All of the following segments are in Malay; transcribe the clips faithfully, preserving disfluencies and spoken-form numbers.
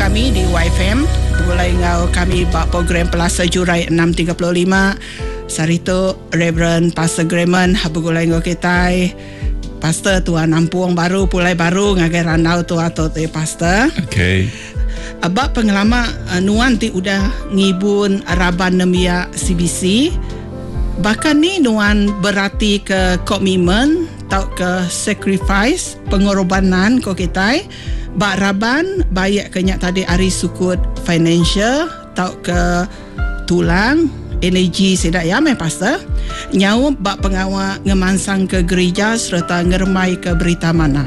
kami di Y F M. Mulai ngau kami bak program Pelasa Jurai enam tiga puluh lima. Sarito Reverend Pastor Grayman habugulai ngau kitai. Pastor Tuan Nampuang baru pulai baru ngagai ranau tu atau te pastor. Okay. Abak pengalaman uh, nuan ti udah ngibun Raban Nemia C B C. Bahkan ni nuan berarti ke komitmen tau ke sacrifice pengorbanan ko kitai. Bak Raban bayak kenyak tadi ari sukut financial tau ke tulang energi sedak ya mai pastor. Nyau bak pengawal ngemansang ke gereja serta ngermai ke berita mana.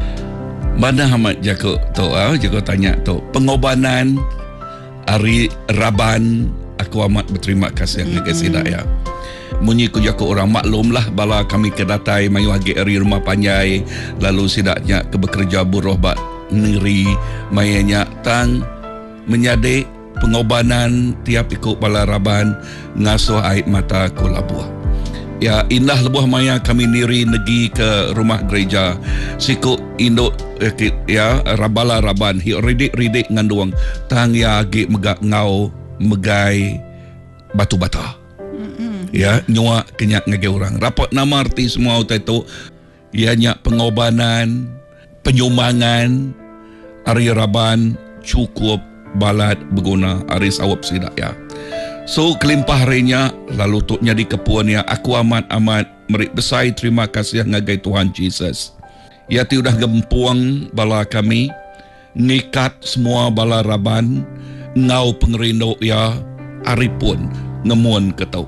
Mana hamat jago tu ah jago tanya tu pengorbanan hari Raban aku amat berterima kasih mm-hmm. ke sedak ya. Munyi ku jago orang maklumlah bala kami kedatai mayu agi eri rumah panjai lalu sidaknya ke bekerja buruh bak negeri mayanya tang menyadek pengorbanan tiap ikut bala Raban ngasuh air mata ku labuah. Ya indah lebuh maya kami niri negi ke rumah gereja siku induk ya rabala Raban hi ridik-ridik nganduang tang ya agi megak ngau megai batu bata. Ya nyua kenyak ngage orang rapat nama arti semua utai tu ianya pengorbanan penyumbangan hari Raban cukup balat berguna hari sawap sidak ya. So kelimpah harinya lalu tuk nyadi kepuannya aku amat-amat merik besai terima kasih ngagai Tuhan Jesus. Ya ti udah gempuang bala kami ngikat semua bala Raban ngau pengerindo ya aripun ngemuan ketau.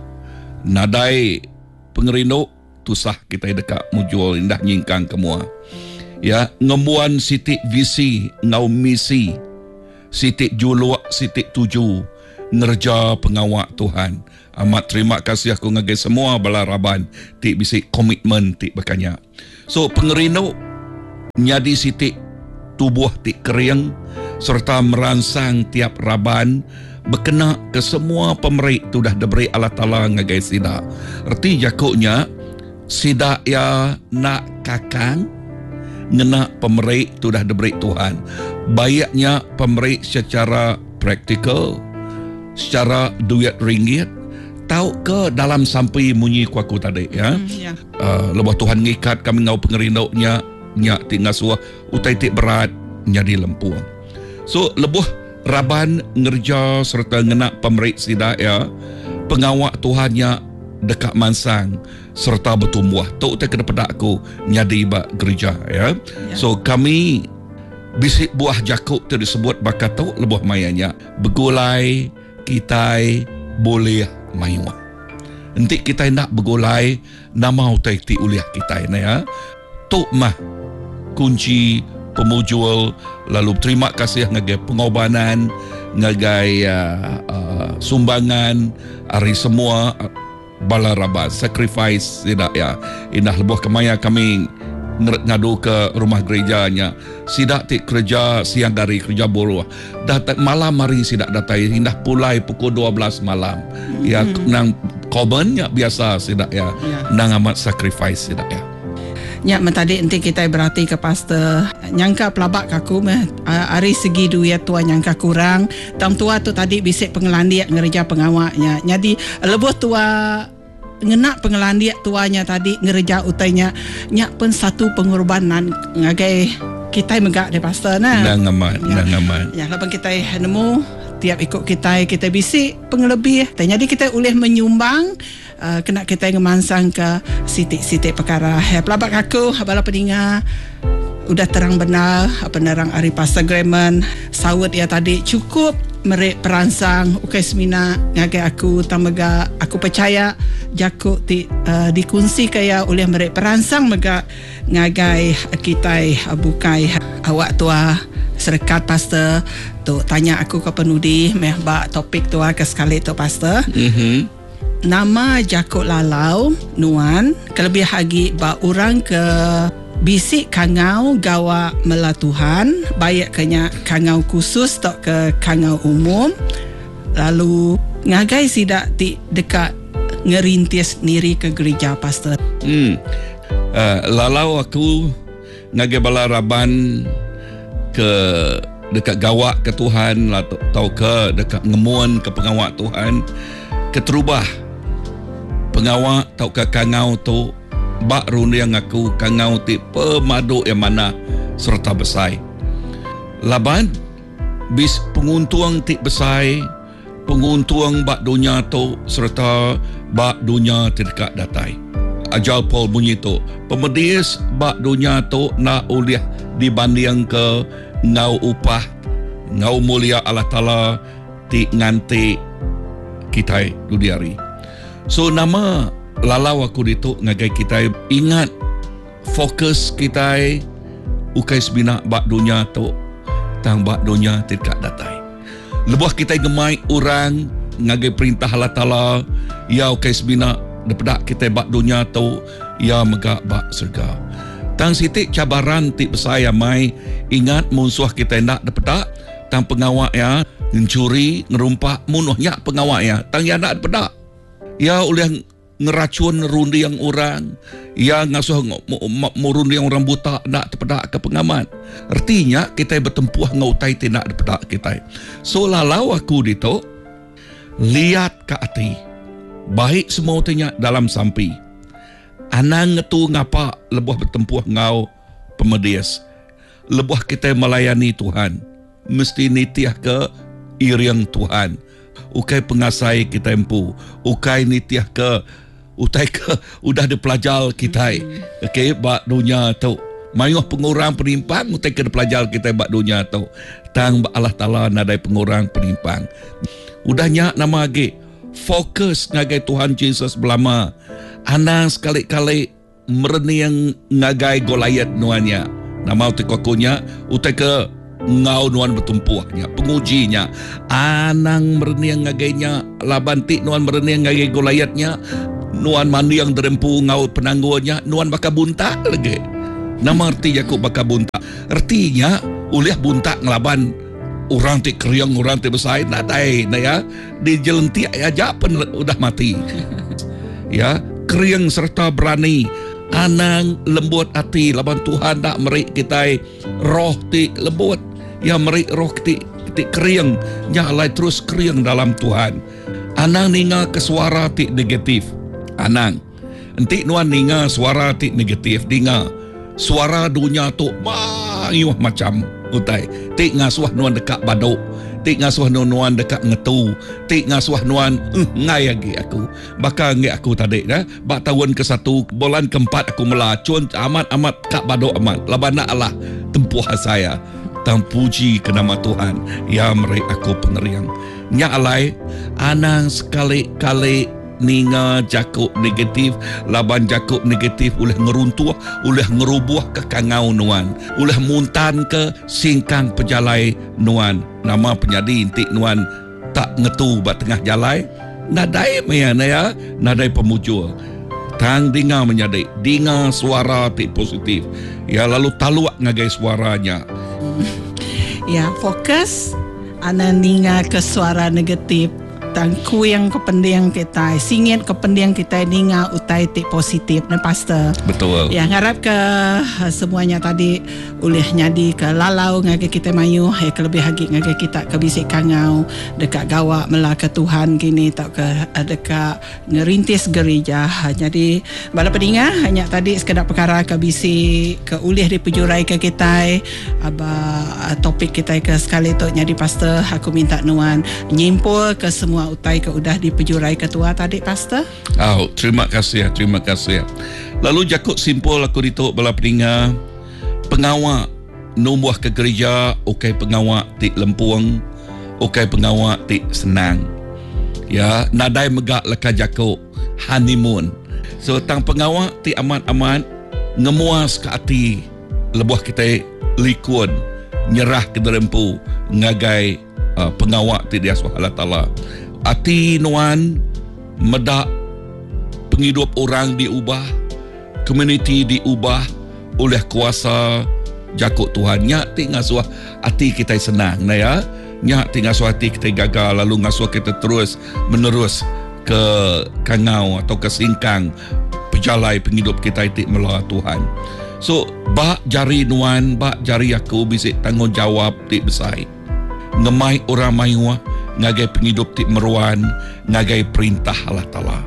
Nadai pengerindo tusah kita dekat mujual indah nyingkang kemua. Ya ngemuan sitik visi ngau misi sitik juluak sitik tuju ngerja pengawak Tuhan. Amat terima kasih aku ngagai semua bala Raban tik bisik komitmen tik berkanya. So pengerindo nyadi sitik tubuh tik kering serta merangsang tiap Raban berkena ke semua pemerik tu dah diberi Allah Ta'ala ngagai sidak. Erti jakuknya sidak ya nak kakang ngena pemerik tu dah diberi Tuhan. Bayaknya pemerik secara praktikal, secara duit ringgit, tahu ke dalam sampai munyi ku aku tadi ya. Hmm, ya. Uh, lepas Tuhan ngikat kami ngau pengerindoknya nyak tinggal suah utai tik berat nyadi lempuang. So lebuh Raban ngerja serta ngenak pemerik sidak ya pengawak Tuhannya dekat mansang serta bertumbuh tu te kena pedak aku nyadi bak gereja ya. ya. So kami bisik buah jakuk tu disebut bakat tu lebuh mayanya begulai kita boleh mayu. Nanti kita nak begulai nama utai ti uliah kita ini ya. Tu mah kunci pemujul lalu terima kasih ngagai pengorbanan ngagai uh, uh, sumbangan hari semua uh, bala Raban sacrifice tidak ya indah lebuh kemaya kami ngadu ke rumah gerejanya sidak tik kerja siang dari kerja buruh datang malam hari sidak datai indah pulai pukul dua belas malam mm-hmm. ya nang korbannya biasa sidak ya yeah. nang amat sacrifice sidak ya. Nyak mentadi nanti kita berarti ke pastor nyangka pelabak kaku meh hari segi duit tua nyangka kurang tam tua tu tadi bisik pengelandiak ngereja pengawaknya jadi lebuh tua ngenak pengelandiak tuanya tadi ngereja utainya nyak pun satu pengorbanan ngagai kita megak de pastor nah nang aman ya, nang aman ya lapan kita nemu tiap ikut kita kita bisik pengelebih jadi kita boleh menyumbang Uh, kena kita ngemansang ke sitik-sitik perkara. Ya, pelabak aku, abala peninga udah terang benar penerang Ari Pastor Grayman sawut ya tadi cukup merik peransang ukai semina ngagai aku tamaga aku percaya jakuk ti uh, dikunci kaya oleh merik peransang mega ngagai kita bukai awak tua serkat pastor tu tanya aku ke penudi meh ba topik tua ke sekali tu pastor. Mhm. Nama Jakuk Lalau Nuan kelebih hagi ba orang ke bisik kangau gawa melatuhan bayak kenya kangau khusus tok ke kangau umum lalu ngagai sidak ti dekat ngerintis niri ke gereja pastor. Hmm. Uh, lalau aku ngagai bala Raban ke dekat gawak ke Tuhan atau ke dekat ngemuan ke pengawak Tuhan, keterubah pengawak tau ke kangau tu bak runde yang aku kangau ti pemadu yang mana serta besai. Laban bis penguntuang ti besai, penguntuang bak dunia tu serta bak dunia ti dekat datai. Ajal Paul bunyi tu, pemedis bak dunia tu nak uliah dibanding ke ngau upah, ngau mulia Allah Ta'ala ti nganti kita dudiari. So nama lalau aku ditu ngagai kita ingat fokus kita ukai sebina bak dunia tu tang bak dunia tidak datai. Lebuh kita gemai orang ngagai perintah Allah Ta'ala ya ukai sebina dapat kita bak dunia tu ya megak bak surga. Tang sitik cabaran ti besaya mai ingat musuh kita nak dapat tang pengawak ya mencuri ngerumpak munuhnya pengawak ya tang ya nak dapat ya oleh ngeracun rundi yang orang ya ngasuh murundi yang orang buta nak dapat ke pengamat. Artinya kita bertempuh ngautai ti nak dapat kita. So lalau aku dito lihat ke hati baik semua tanya dalam sampi anang ngetu ngapa lebuh bertempuh ngau pemedias lebuh kita melayani Tuhan mesti nitiah ke iriang Tuhan ukai pengasai kita empu ukai nitiah ke utai ke udah dipelajal kita okey bak dunia tu mayuh pengurang penimpang utai ke dipelajal kita bak dunia tu tang Allah Ta'ala nadai pengurang penimpang udahnya nama age fokus ngagai Tuhan Yesus belama anang sekali-kali mereni yang ngagai Goliat nuannya nama utai kokonya utai ke ngau nuan bertumpuhnya pengujinya anang mereni yang ngagainya labanti nuan mereni yang ngagai Goliatnya nuan mandi yang derempu ngau penangguannya nuan baka bunta lagi nama arti Yakub baka bunta artinya uliah bunta ngelaban orang ti kriang orang ti besai natai na ya di jalan ti aja pun udah mati ya kriang serta berani anang lembut hati laban Tuhan tak merik kita roh ti lembut ya merik roh ti ti kriang nyalai terus kriang dalam Tuhan anang ninga ke suara ti negatif anang enti nuan ninga suara ti negatif dinga suara dunia tu mayuh macam utai tik ngasuh nuan dekat baduk tik ngasuh nuan dekat ngetu tik ngasuh nuan uh, ngai lagi aku bakal ngai aku tadi dah bak tahun ke satu bulan keempat aku melacun amat amat kak baduk amat labana Allah tempuh saya tang puji ke nama Tuhan ya meri aku peneriang nya alai anang sekali-kali ninga jakuk negatif laban jakuk negatif oleh ngeruntuh oleh ngerubuh ke kangau nuan oleh muntan ke singkang pejalai nuan nama penyadi intik nuan tak ngetu bat tengah jalai nadai maya ya nadai pemujul tang dinga menyadi dinga suara ti positif ya lalu taluak ngagai suaranya ya fokus ana ninga ke suara negatif tangku yang kependiang kita singit kependiang kita ninga utai ti positif na pastor betul ya ngarap ke semuanya tadi ulih nyadi ke lalau ngage kita mayu he kelebih hagi ngage kita ke bisik kangau dekat gawak mela ke Tuhan gini tak ke dekat ngerintis gereja jadi bala pedinga hanya tadi sekedar perkara ke bisik ke ulih di pejurai ke kita aba topik kita ke sekali tu nyadi pastor aku minta nuan nyimpul ke semua utai ke udah dipejurai ketua tadi pastor. Oh, terima kasih, terima kasih. Lalu jakut simpul aku dituk bala peninga pengawak numbuh ke gereja ukai pengawak ti lempuang ukai pengawak ti senang. Ya, nadai megak leka jakut honeymoon. So tang pengawak ti amat-amat ngemuas ke hati lebuh kita likun nyerah ke derempu ngagai uh, pengawak ti dia Allah Ta'ala. Ati nuan medak penghidup orang diubah, community diubah oleh kuasa jakut Tuhan. Nyak ti ngasuh hati kita senang nah ya. Nyak ti ngasuh hati kita gagal lalu ngasuh kita terus menerus ke kangau atau ke singkang pejalai penghidup kita itu melalui Tuhan. So bak jari nuan, bak jari aku bisik tanggungjawab ti besai. Ngemai orang mayuah ngagai penghidup ti meruan, ngagai perintah Allah Ta'ala.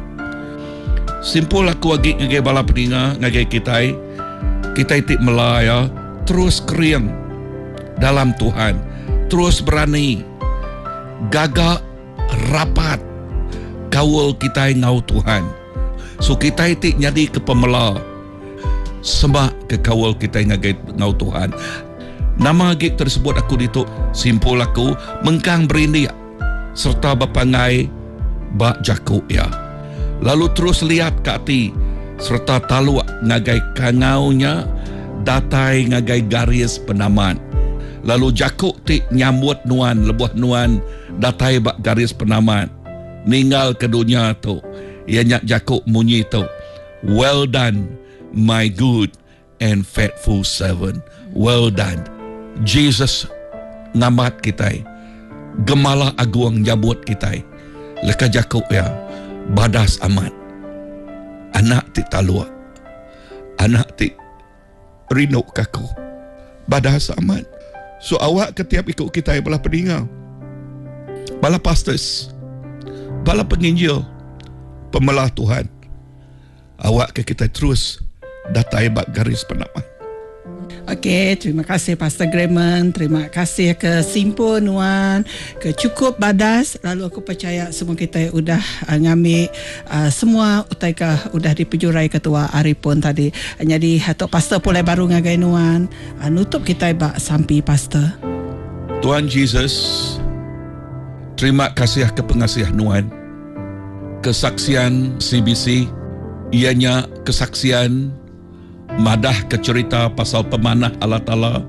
Simpul aku lagi ngagai bala peninga, ngagai kitai, kitai ti melaya, terus keriang dalam Tuhan, terus berani, gagak rapat, kawal kitai ngau Tuhan. So kitai ti nyadi ke pemela, semak ke kawal kitai ngagai ngau Tuhan. Nama gig tersebut aku dituk simpul aku mengkang berindia serta bapangai bak jakuk ya. Lalu terus lihat ke hati serta taluak ngagai kangaunya datai ngagai garis penaman. Lalu jakuk ti nyambut nuan lebuh nuan datai bak garis penaman. Ninggal ke dunia tu. Ianya jakuk munyi tu. Well done my good and faithful servant. Well done. Jesus ngamat kitai. Gemala agung nyambut kitai. Leka jakuk ya. Badas amat. Anak ti talua. Anak ti rino kaku. Badas amat. So awak ketiap ikut kita bala peninga. Bala pastors. Bala penginjil. Pemelah Tuhan. Awak ke kita terus datai bak garis penaman. Okey, terima kasih Pastor Grayman. Terima kasih ke Simpul Nuan, ke Cukup Badas. Lalu aku percaya semua kita sudah uh, ngambil uh, semua utaika sudah dipejurai Ketua Arifun tadi. Jadi hatok Pastor pulai baru ngagai Nuan. Uh, nutup kita bak sampai Pastor. Tuhan Jesus, terima kasih ke pengasih Nuan. Kesaksian C B C, ianya kesaksian madah ke cerita pasal pemanah Allah Ta'ala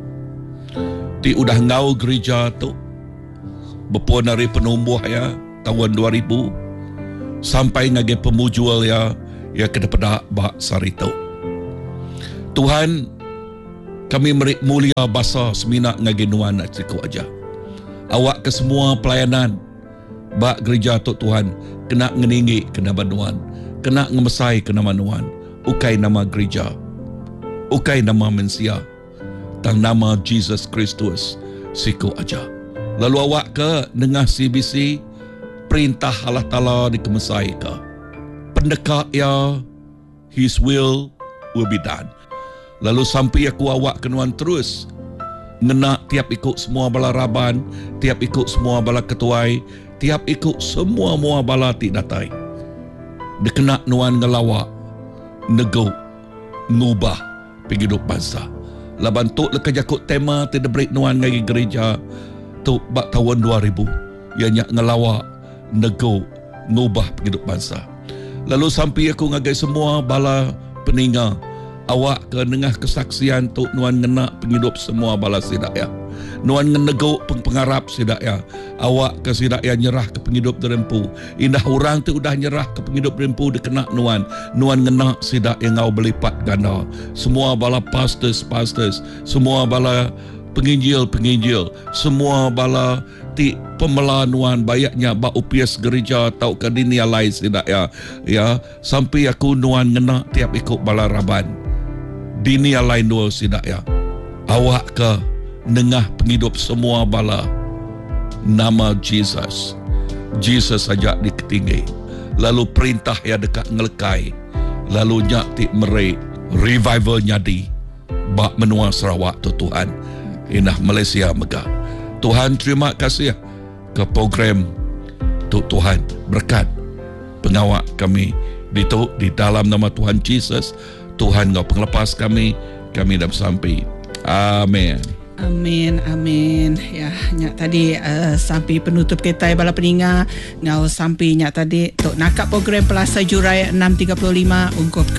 ti udah ngau gereja tu berpuan dari penumbuh ya tahun dua ribu sampai ngagai pemujual ya ya kedepada bak sarito. Tuhan, kami merik mulia basa seminak ngagai nuan nak cikgu aja. Awak ke semua pelayanan bak gereja tu Tuhan kena ngeninggi ke nama nuan, kena ngemesai ke nama nuan, ukai nama gereja, ukai nama mensia, tang nama Jesus Kristus siku aja. Lalu awak ke dengar C B C perintah Allah Ta'ala dikemesai ke. Pendekat ya, His will will be done. Lalu sampai aku awak kenuan terus ngena tiap ikut semua bala raban, tiap ikut semua bala ketuai, tiap ikut semua mua bala ti datai. Dikena nuan ngelawak, nego, ngubah penghidup bangsa. Laban tu leka jakut tema ti debrik nuan ngagi gereja tu bak tahun dua ribu. Ianya ngelawak, nego, ngubah penghidup bangsa. Lalu sampai aku ngagai semua bala peninga, awak ke dengah kesaksian tu nuan ngena penghidup semua bala sidaya. Nuan ngenego pengpengarap sidaya. Awak ke sidaya nyerah ke penghidup derempu. Indah orang tu udah nyerah ke penghidup derempu dikena nuan. Nuan ngena sidaya ngau belipat ganda. Semua bala pastors, pastors, semua bala penginjil, penginjil, semua bala ti pemela nuan bayaknya ba upias gereja tau ke dunia lain sidaya. Ya, sampai aku nuan ngena tiap ikut bala raban. Dunia lain dua sidaya. Awak ke nengah penghidup semua bala nama Jesus. Jesus saja diketinggi. Lalu perintah ya dekat ngelekai. Lalu nyak ti merik revival nyadi bak menua Sarawak tu Tuhan. Inah Malaysia megah. Tuhan terima kasih ke program tu Tuhan berkat pengawak kami di tu di dalam nama Tuhan Jesus. Tuhan ngau penglepas kami, kami dah sampai. Amin. Amin, amin. Ya, nyak tadi uh, sampai penutup kita bala peninga ngau sampai nyak tadi tok nakap program Pelasa Jurai enam tiga puluh lima ungkup ke